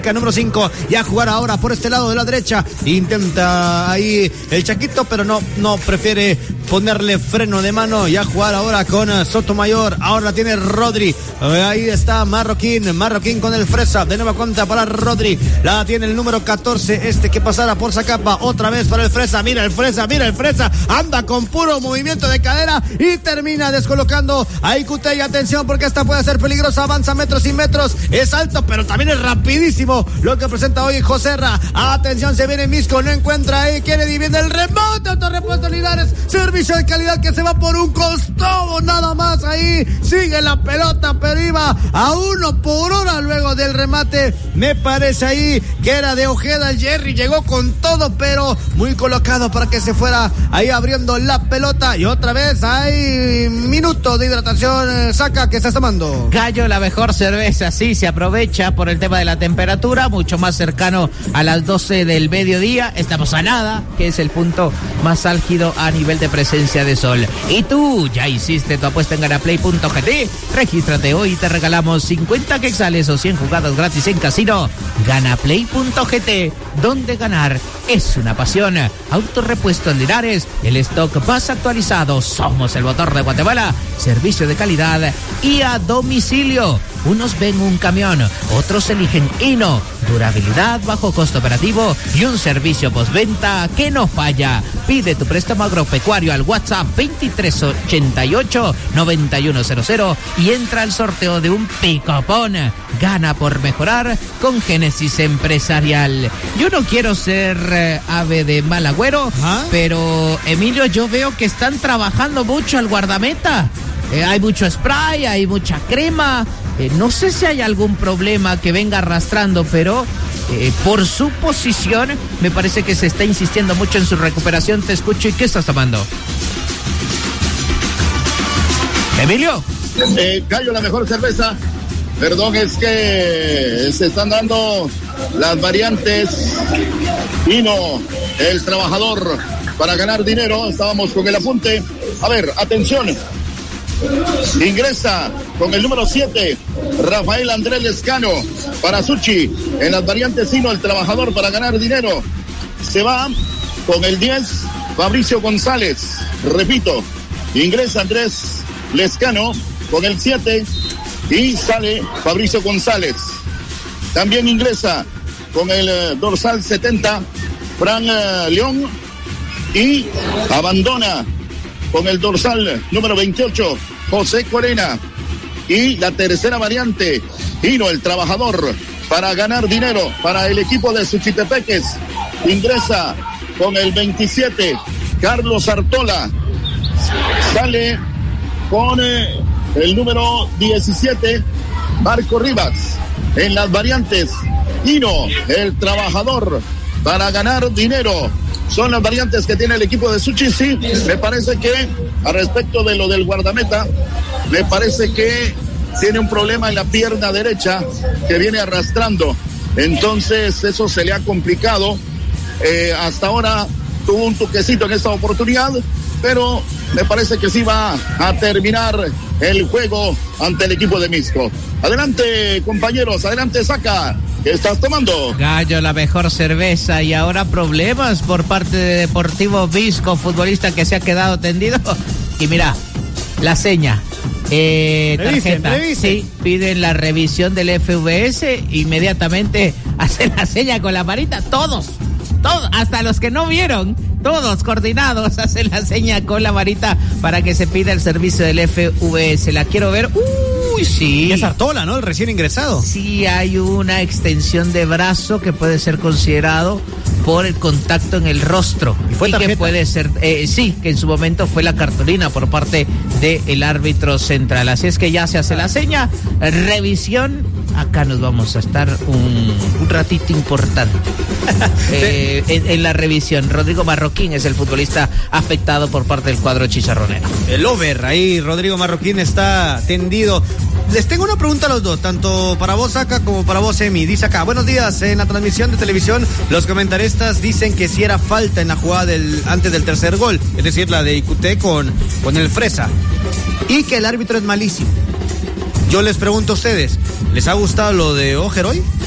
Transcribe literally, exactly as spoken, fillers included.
número cinco, y a jugar ahora por este lado de la derecha, intenta ahí el Chaquito, pero no, no prefiere ponerle freno de mano, y a jugar ahora con Sotomayor. Ahora la tiene Rodri, ahí está Marroquín, Marroquín con el Fresa, de nueva cuenta para Rodri, la tiene el número catorce, este que pasará por Zacapa, otra vez para el Fresa, mira el Fresa, mira el Fresa, anda con puro movimiento de cadera y termina descolocando a Icutey. Atención porque esta puede ser peligrosa, avanza metros y metros, es alto pero también es rapidísimo lo que presenta hoy Joserra. Atención, se viene Misco, no encuentra ahí Kennedy, viene el rebote, autorrepuesto Linares, servicio de calidad que se va por un costado nada más, ahí sigue la pelota pero iba a uno por hora luego del remate, me parece ahí que era de Ojeda. El Jerry llegó con todo pero muy colocado para que se fuera ahí abriendo la pelota, y otra vez hay minuto de hidratación. Saca que estás tomando Gallo, la mejor cerveza, sí, se aprovecha por el tema de la temperatura, mucho más cercano a las doce del mediodía, estamos a nada, que es el punto más álgido a nivel de presencia de sol. Y tú, ¿ya hiciste tu apuesta en Ganaplay punto g t? Regístrate hoy y te regalamos cincuenta quetzales o cien jugadas gratis en casino. Ganaplay punto g t, donde ganar es una pasión. Autorrepuesto en Linares, el stock más actualizado, somos el motor de Guatemala, servicio de calidad y a domicilio. Unos ven un camión, otros eligen Hino. Durabilidad, bajo costo operativo y un servicio postventa que no falla. Pide tu préstamo agropecuario al WhatsApp veintitrés ochenta y ocho noventa y uno cero cero y entra al sorteo de un picopón. Gana por mejorar con Génesis Empresarial. Yo no quiero ser eh, ave de mal agüero, ¿ah? Pero Emilio, yo veo que están trabajando mucho al guardameta. Eh, hay mucho spray, hay mucha crema. Eh, no sé si hay algún problema que venga arrastrando, pero eh, por su posición me parece que se está insistiendo mucho en su recuperación. Te escucho. ¿Y qué estás tomando? ¿Emilio? Eh, Gallo, la mejor cerveza. Perdón, es que se están dando las variantes. Hino, el trabajador, para ganar dinero. Estábamos con el apunte. A ver, atención. Ingresa con el número siete, Rafael Andrés Lescano, para Suchi, en las variantes Hino, el trabajador, para ganar dinero. Se va con el diez, Fabricio González. Repito, ingresa Andrés Lescano con el siete y sale Fabricio González. También ingresa con el uh, dorsal setenta, Fran uh, León, y abandona con el dorsal número veintiocho, José Corena. Y la tercera variante, Hino, el trabajador, para ganar dinero para el equipo de Suchitepeques. Ingresa con el veintisiete, Carlos Artola. Sale con eh, el número diecisiete, Marco Rivas. En las variantes, Hino, el trabajador, para ganar dinero. Son las variantes que tiene el equipo de Suchi. Sí, me parece que, a respecto de lo del guardameta, me parece que tiene un problema en la pierna derecha que viene arrastrando. Entonces, eso se le ha complicado. Eh, hasta ahora tuvo un toquecito en esta oportunidad, pero me parece que sí va a terminar el juego ante el equipo de Misco. Adelante, compañeros, adelante, Saca. ¿Qué estás tomando? Gallo, la mejor cerveza. Y ahora problemas por parte de Deportivo Visco, futbolista que se ha quedado tendido. Y mira, la seña. Eh, revisen, tarjeta. revisen. Sí, piden la revisión del F V S. Inmediatamente hacen la seña con la varita. Todos, todos, hasta los que no vieron. Todos coordinados hacen la seña con la varita para que se pida el servicio del F V S. La quiero ver. Uy, sí. Y es Artola, ¿no? El recién ingresado. Sí, hay una extensión de brazo que puede ser considerado por el contacto en el rostro. Y fue tarjeta. Que puede ser, eh, sí, que en su momento fue la cartulina por parte del árbitro central. Así es que ya se hace la seña. Revisión. Acá nos vamos a estar un, un ratito importante eh, en, en la revisión. Rodrigo Marroquín es el futbolista afectado por parte del cuadro chicharronero. El over, ahí Rodrigo Marroquín está tendido. Les tengo una pregunta a los dos, tanto para vos, Saca, como para vos, Emi. Dice acá, buenos días, en la transmisión de televisión los comentaristas dicen que si era falta en la jugada del, antes del tercer gol, es decir, la de Icutey con, con el Fresa, y que el árbitro es malísimo. Yo les pregunto a ustedes, ¿les ha gustado lo de Ojer hoy?